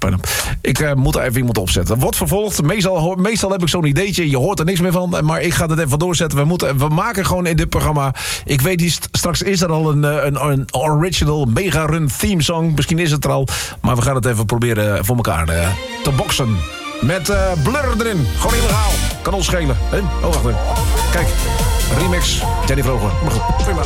Fijn. Ik moet er even iemand opzetten. Wordt vervolgd. Meestal heb ik zo'n ideetje. Je hoort er niks meer van. Maar ik ga het even doorzetten. We maken gewoon in dit programma... Ik weet niet, straks is er al een original mega run theme song. Misschien is het er al. Maar we gaan het even proberen voor elkaar te boksen. Met Blur erin. Gewoon illegaal. Kan ons schelen. Oh, wacht even. Kijk. Remix. Jenny Vroger. Maar goed, prima.